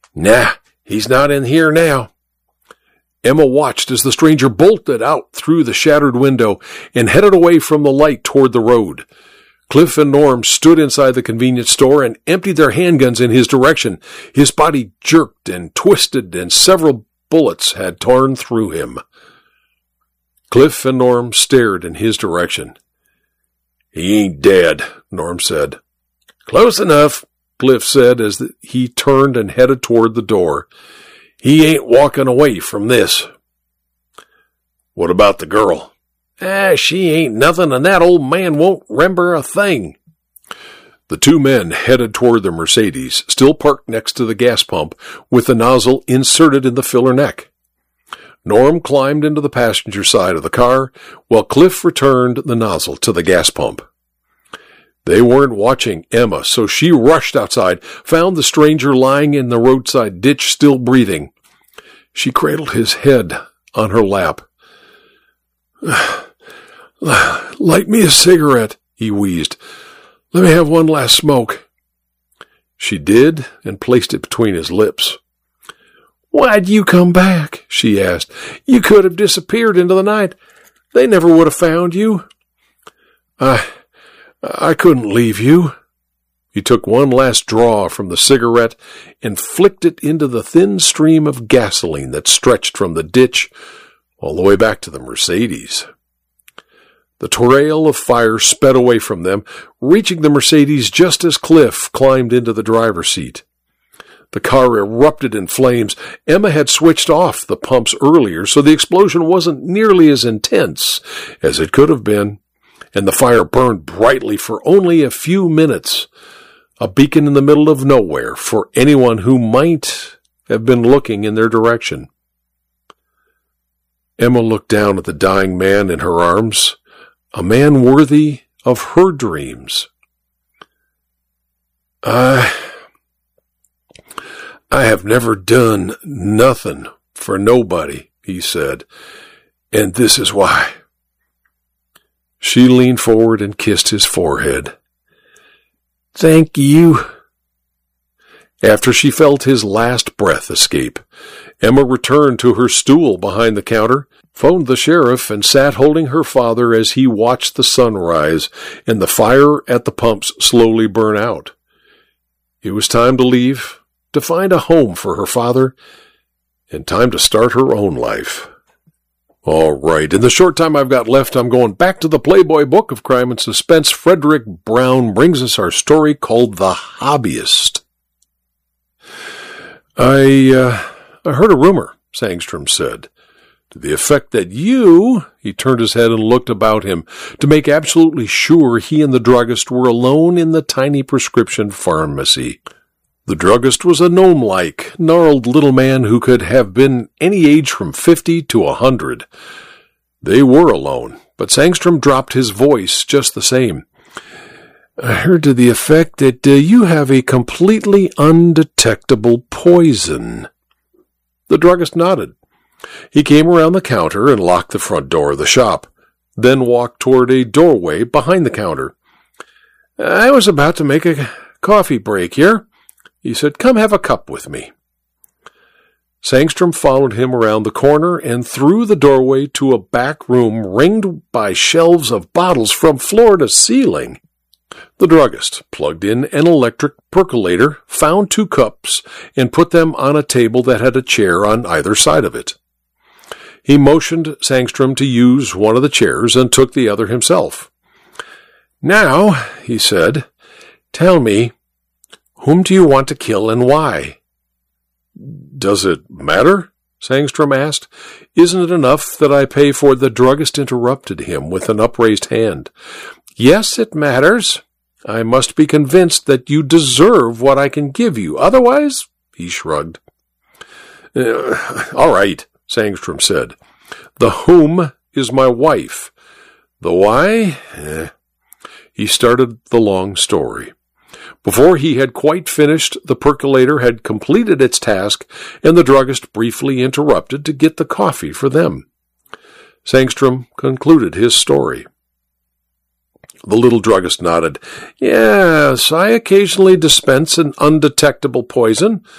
Nah, he's not in here now. Emma watched as the stranger bolted out through the shattered window and headed away from the light toward the road. Cliff and Norm stood inside the convenience store and emptied their handguns in his direction. His body jerked and twisted, and several bullets had torn through him. Cliff and Norm stared in his direction. He ain't dead, Norm said. Close enough, Cliff said as he turned and headed toward the door. He ain't walking away from this. What about the girl? She ain't nothing, and that old man won't remember a thing. The two men headed toward the Mercedes, still parked next to the gas pump, with the nozzle inserted in the filler neck. Norm climbed into the passenger side of the car, while Cliff returned the nozzle to the gas pump. They weren't watching Emma, so she rushed outside, found the stranger lying in the roadside ditch, still breathing. She cradled his head on her lap. Light me a cigarette, he wheezed. Let me have one last smoke. She did, and placed it between his lips. Why'd you come back? She asked. You could have disappeared into the night. They never would have found you. I couldn't leave you. He took one last draw from the cigarette and flicked it into the thin stream of gasoline that stretched from the ditch all the way back to the Mercedes. The trail of fire sped away from them, reaching the Mercedes just as Cliff climbed into the driver's seat. The car erupted in flames. Emma had switched off the pumps earlier, so the explosion wasn't nearly as intense as it could have been, and the fire burned brightly for only a few minutes, a beacon in the middle of nowhere for anyone who might have been looking in their direction. Emma looked down at the dying man in her arms, a man worthy of her dreams. I have never done nothing for nobody, he said, and this is why. She leaned forward and kissed his forehead. Thank you. After she felt his last breath escape, Emma returned to her stool behind the counter, phoned the sheriff, and sat holding her father as he watched the sun rise and the fire at the pumps slowly burn out. It was time to leave, to find a home for her father, and time to start her own life. All right, in the short time I've got left, I'm going back to the Playboy Book of Crime and Suspense. Frederick Brown brings us our story called The Hobbyist. I heard a rumor, Sangstrom said, to the effect that he turned his head and looked about him to make absolutely sure he and the druggist were alone in the tiny prescription pharmacy. The druggist was a gnome-like, gnarled little man who could have been any age from 50 to 100. They were alone, but Sangstrom dropped his voice just the same. I heard to the effect that you have a completely undetectable poison. The druggist nodded. He came around the counter and locked the front door of the shop, then walked toward a doorway behind the counter. I was about to make a coffee break here. He said, come have a cup with me. Sangstrom followed him around the corner and through the doorway to a back room ringed by shelves of bottles from floor to ceiling. The druggist plugged in an electric percolator, found 2 cups, and put them on a table that had a chair on either side of it. He motioned Sangstrom to use one of the chairs and took the other himself. Now, he said, tell me, whom do you want to kill and why? Does it matter? Sangstrom asked. Isn't it enough that I pay for the druggist interrupted him with an upraised hand. Yes, it matters. I must be convinced that you deserve what I can give you. Otherwise, he shrugged. All right, Sangstrom said. The whom is my wife. The why? He started the long story. Before he had quite finished, the percolator had completed its task, and the druggist briefly interrupted to get the coffee for them. Sangstrom concluded his story. The little druggist nodded. Yes, I occasionally dispense an undetectable poison,